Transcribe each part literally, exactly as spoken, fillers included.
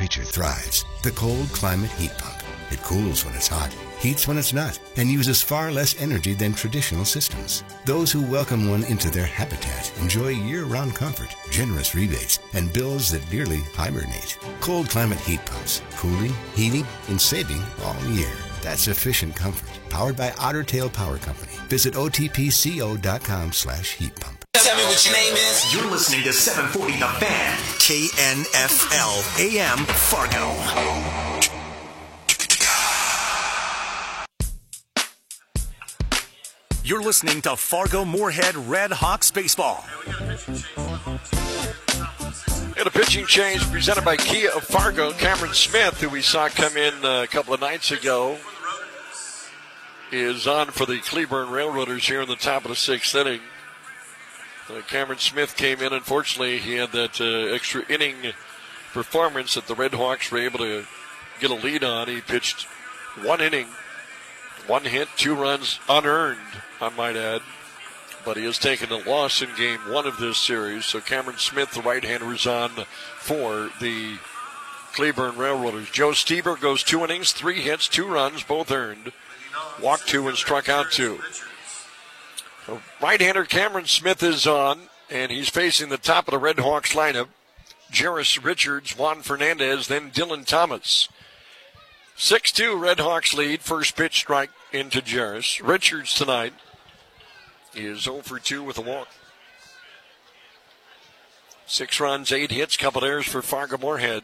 creature thrives. The Cold Climate Heat Pump. It cools when it's hot, heats when it's not, and uses far less energy than traditional systems. Those who welcome one into their habitat enjoy year-round comfort, generous rebates, and bills that nearly hibernate. Cold Climate Heat Pumps. Cooling, heating, and saving all year. That's efficient comfort. Powered by Otter Tail Power Company. Visit O T P C O dot com slash heat pump. Tell me what your name is. You're listening to seven forty The Fan. K N F L A M Fargo. You're listening to Fargo Moorhead Red Hawks Baseball. And a pitching change presented by Kia of Fargo. Cameron Smith, who we saw come in a couple of nights ago, is on for the Cleburne Railroaders here in the top of the sixth inning. Uh, Cameron Smith came in. Unfortunately, he had that uh, extra inning performance that the Red Hawks were able to get a lead on. He pitched one inning, one hit, two runs unearned, I might add. But he has taken a loss in game one of this series. So Cameron Smith, the right-hander, is on for the Cleburne Railroaders. Joe Stieber goes two innings, three hits, two runs, both earned. Walked two and struck out two. So right-hander Cameron Smith is on, and he's facing the top of the Red Hawks lineup. Jairus Richards, Juan Fernandez, then Dylan Thomas. six two Red Hawks lead. First pitch strike into Jairus. Richards tonight is zero for two with a walk. Six runs, eight hits, couple errors for Fargo Moorhead.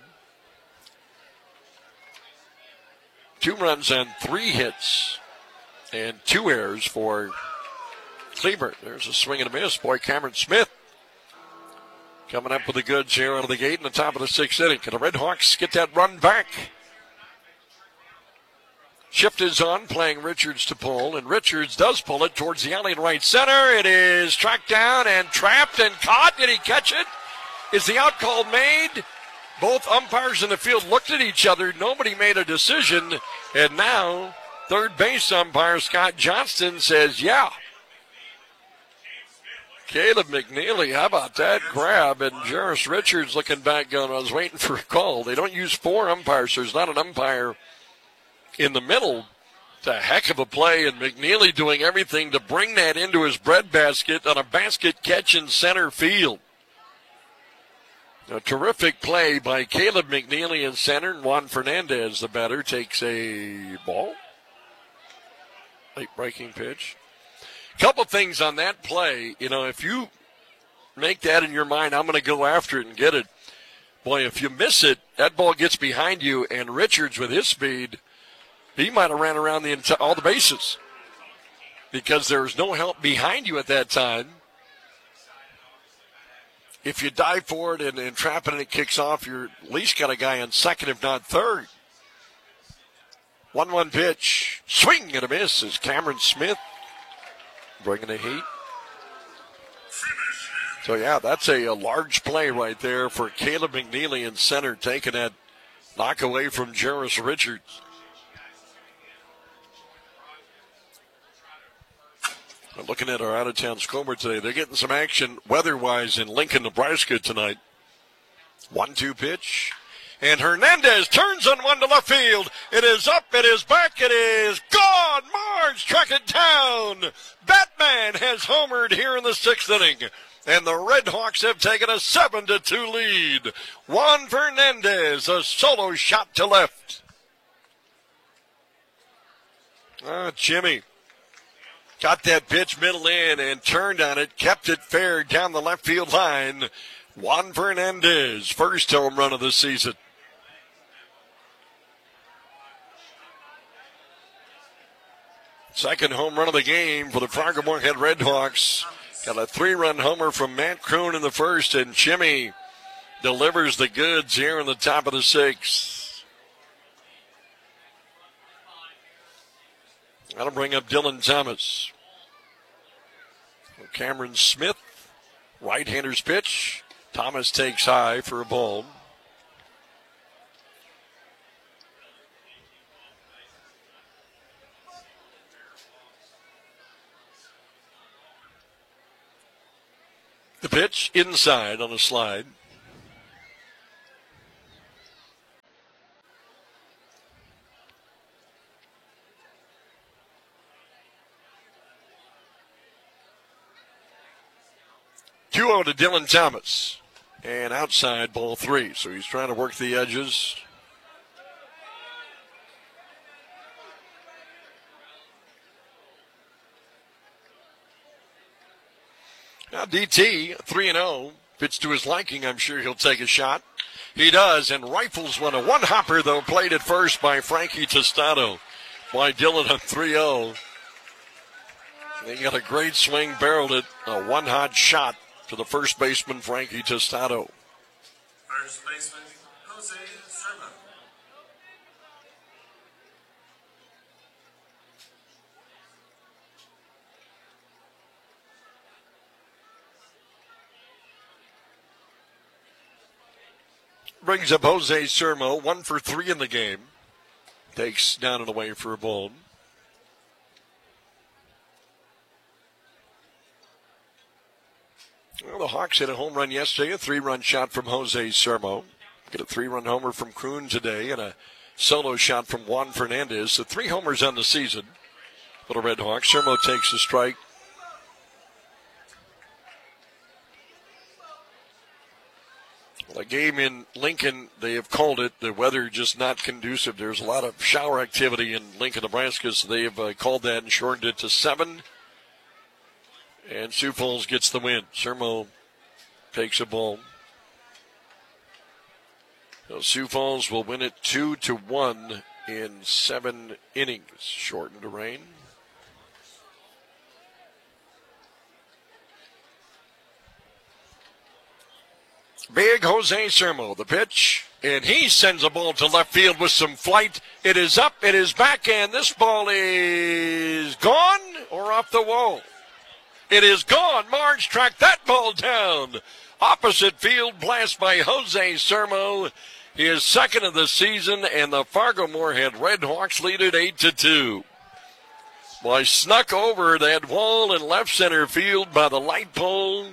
Two runs and three hits and two errors for Cleburne. There's a swing and a miss. Boy, Cameron Smith coming up with the goods here out of the gate in the top of the sixth inning. Can the Red Hawks get that run back? Shift is on, playing Richards to pull, and Richards does pull it towards the alley in right center. It is tracked down and trapped and caught. Did he catch it? Is the out call made? Both umpires in the field looked at each other. Nobody made a decision. And now, third base umpire Scott Johnston says, yeah. Caleb McNeely, how about that grab? And Jairus Richards looking back going, I was waiting for a call. They don't use four umpires. There's not an umpire in the middle. It's a heck of a play, and McNeely doing everything to bring that into his breadbasket on a basket catch in center field. A terrific play by Caleb McNeely in center, and Juan Fernandez, the batter, takes a ball. Late breaking pitch. Couple things on that play. You know, if you make that in your mind, I'm going to go after it and get it. Boy, if you miss it, that ball gets behind you, and Richards with his speed, he might have ran around the enti- all the bases because there was no help behind you at that time. If you dive for it and, and trap it and it kicks off, you're at least got a guy on second, if not third. one one pitch. Swing and a miss is Cameron Smith bringing the heat. So, yeah, that's a, a large play right there for Caleb McNeely in center, taking that knock away from Jairus Richards. Looking at our out-of-town scoreboard today, they're getting some action weather-wise in Lincoln, Nebraska tonight. one two pitch. And Hernandez turns on one to left field. It is up, it is back, it is gone. Marge track it down. Batman has homered here in the sixth inning. And the Red Hawks have taken a seven to two lead. Juan Fernandez, a solo shot to left. Ah, Jimmy got that pitch middle in and turned on it, kept it fair down the left field line. Juan Fernandez, first home run of the season. Second home run of the game for the Fargo Moorhead Red Hawks. Got a three-run homer from Matt Kroon in the first, and Jimmy delivers the goods here in the top of the sixth. That'll bring up Dylan Thomas. Cameron Smith, right-hander's pitch. Thomas takes high for a ball. The pitch inside on a slide. two oh to Dylan Thomas. And outside, ball three. So he's trying to work the edges. Now D T, three and oh. If it's to his liking, I'm sure he'll take a shot. He does, and rifles one. A one-hopper, though, played at first by Frankie Tostado. By Dylan on three oh. He got a great swing, barreled it. A one-hot shot to the first baseman, Frankie Tostado. First baseman, Jose Sermo. Brings up Jose Sermo, one for three in the game. Takes down and away for a ball. Well, the Hawks hit a home run yesterday, a three-run shot from Jose Sermo. Get a three-run homer from Kroon today and a solo shot from Juan Fernandez. So three homers on the season for the Red Hawks. Sermo takes a strike. A game in Lincoln, they have called it. The weather just not conducive. There's a lot of shower activity in Lincoln, Nebraska, so they have uh, called that and shortened it to seven. And Sioux Falls gets the win. Sermo takes a ball. So Sioux Falls will win it two to one in seven innings. Shortened to rain. Big Jose Sermo, the pitch, and he sends a ball to left field with some flight. It is up, it is back, and this ball is gone or off the wall. It is gone. Marge tracked that ball down. Opposite field, blast by Jose Sermo. His second of the season, and the Fargo-Moorhead Red Hawks lead it eight to two. Boy, snuck over that wall in left center field by the light pole.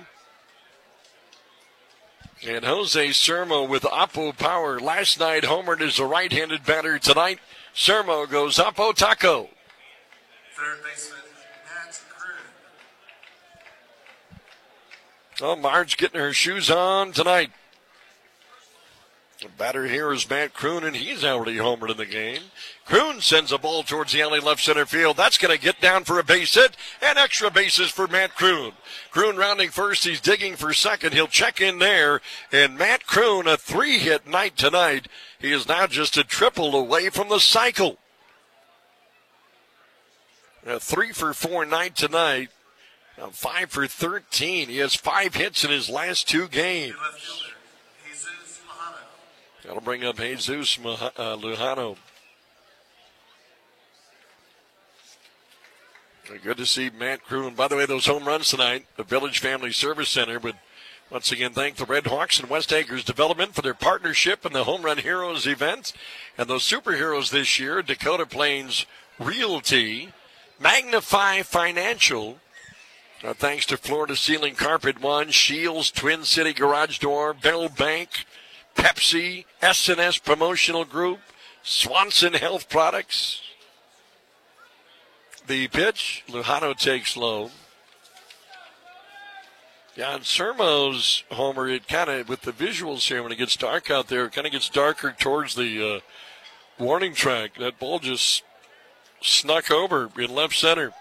And Jose Sermo with Oppo power. Last night homered as a right-handed batter. Tonight, Sermo goes Oppo Taco. Third baseman, Matt Kroon. Oh, Marge getting her shoes on tonight. The batter here is Matt Kroon, and he's already homered in the game. Kroon sends a ball towards the alley left center field. That's going to get down for a base hit, and extra bases for Matt Kroon. Kroon rounding first. He's digging for second. He'll check in there, and Matt Kroon, a three-hit night tonight. He is now just a triple away from the cycle. A three for four night tonight. Now five for thirteen. He has five hits in his last two games. That'll bring up Jesus uh, Lujano. Good to see Matt Kroon. By the way, those home runs tonight, the Village Family Service Center would once again thank the Red Hawks and West Acres Development for their partnership in the Home Run Heroes event. And those superheroes this year, Dakota Plains Realty, Magnify Financial, uh, thanks to Florida Ceiling Carpet One, Shields, Twin City Garage Door, Bell Bank, Pepsi, S and S Promotional Group, Swanson Health Products. The pitch, Lujano takes low. Yeah, and Sermo's homer, it kind of, with the visuals here, when it gets dark out there, it kind of gets darker towards the uh, warning track. That ball just snuck over in left center.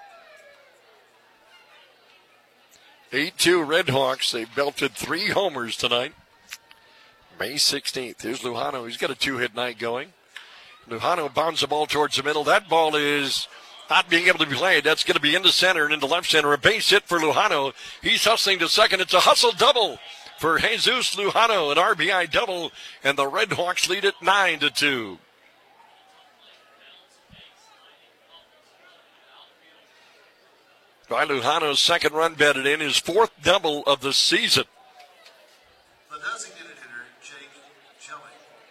eight two Red Hawks. They belted three homers tonight. May sixteenth. Here's Lujano. He's got a two-hit night going. Lujano bounds the ball towards the middle. That ball is not being able to be played. That's going to be into center and into left center. A base hit for Lujano. He's hustling to second. It's a hustle double for Jesus Lujano. An R B I double, and the Red Hawks lead it nine to two. By Lujano's second run batted in, his fourth double of the season. The designated hitter, Jake Jelly.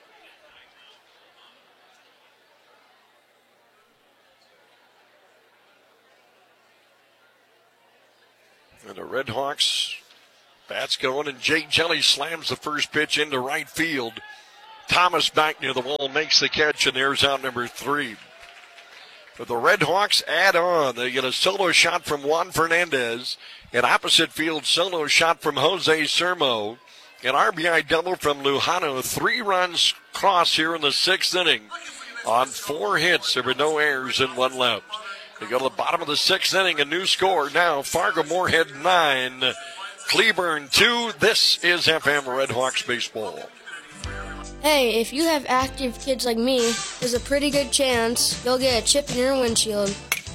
And the Red Hawks, bats going, and Jake Jelly slams the first pitch into right field. Thomas back near the wall makes the catch, and there's out number three. But the Red Hawks add on. They get a solo shot from Juan Fernandez, an opposite field solo shot from Jose Sermo, an R B I double from Lujano. Three runs cross here in the sixth inning on four hits. There were no errors and one left. They go to the bottom of the sixth inning. A new score now. Fargo-Moorhead nine, Cleburne two. This is F M Red Hawks baseball. Hey, if you have active kids like me, there's a pretty good chance you'll get a chip in your windshield.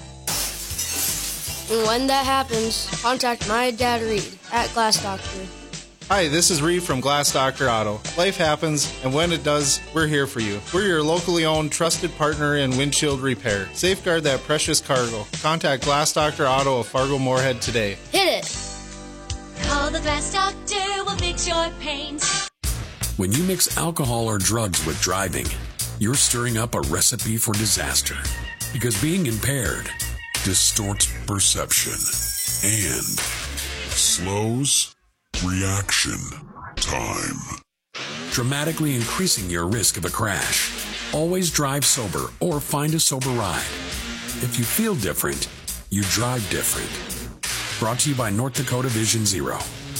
And when that happens, contact my dad Reed at Glass Doctor. Hi, this is Reed from Glass Doctor Auto. Life happens, and when it does, we're here for you. We're your locally owned, trusted partner in windshield repair. Safeguard that precious cargo. Contact Glass Doctor Auto of Fargo-Moorhead today. Hit it! Call the Glass Doctor, we'll fix your paint. When you mix alcohol or drugs with driving, you're stirring up a recipe for disaster. Because being impaired distorts perception and slows reaction time, dramatically increasing your risk of a crash. Always drive sober or find a sober ride. If you feel different, you drive different. Brought to you by North Dakota Vision Zero.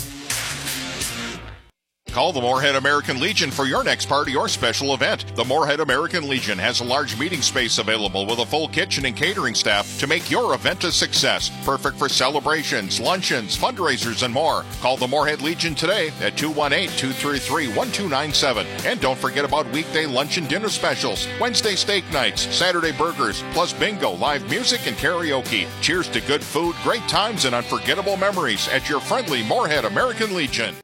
Call the Moorhead American Legion for your next party or special event. The Moorhead American Legion has a large meeting space available with a full kitchen and catering staff to make your event a success. Perfect for celebrations, luncheons, fundraisers, and more. Call the Moorhead Legion today at two one eight, two three three, one two nine seven. And don't forget about weekday lunch and dinner specials, Wednesday steak nights, Saturday burgers, plus bingo, live music, and karaoke. Cheers to good food, great times, and unforgettable memories at your friendly Moorhead American Legion.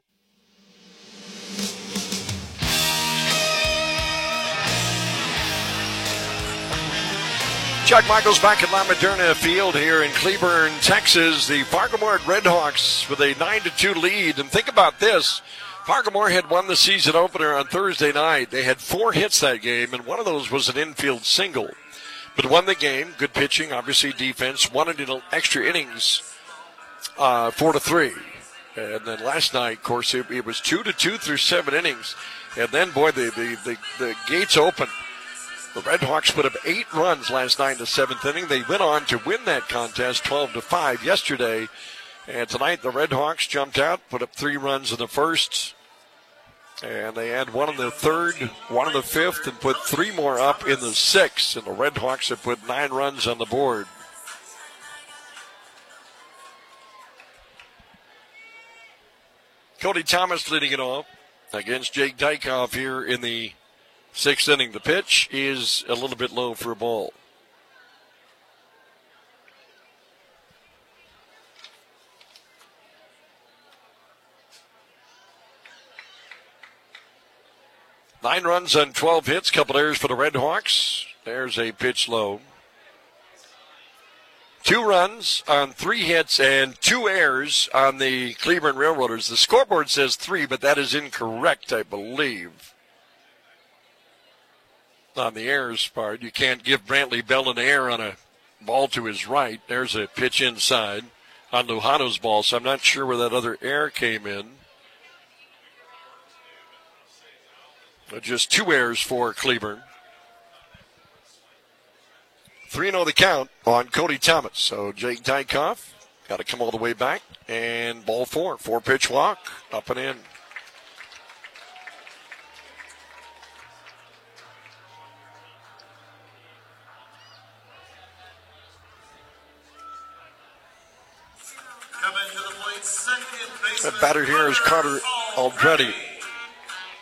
Chuck Michaels back at La Moderna Field here in Cleburne, Texas. The Fargo-Moorhead Red Hawks with a nine to two lead. And think about this. Fargo-Moorhead won the season opener on Thursday night. They had four hits that game, and one of those was an infield single. But won the game. Good pitching, obviously defense. Won it in extra innings, uh, four to three. And then last night, of course, it, it was two to two through seven innings. And then, boy, the, the, the, the gates opened. The Red Hawks put up eight runs last night in the seventh inning. They went on to win that contest twelve to five yesterday. And tonight the Red Hawks jumped out, put up three runs in the first. And they had one in the third, one in the fifth, and put three more up in the sixth. And the Red Hawks have put nine runs on the board. Cody Thomas leading it off against Jake Dykoff here in the sixth inning. The pitch is a little bit low for a ball. Nine runs on twelve hits, couple errors for the Red Hawks. There's a pitch low. Two runs on three hits and two errors on the Cleburne Railroaders. The scoreboard says three, but that is incorrect, I believe. On the errors part, you can't give Brantley Bell an error on a ball to his right. There's a pitch inside on Lujano's ball, so I'm not sure where that other error came in. But just two errors for Cleburne. three oh the count on Cody Thomas. So Jake Dykoff got to come all the way back. And ball four, four-pitch walk, up and in. Coming to the plate, second baseman. That batter here is Carter Aldretti.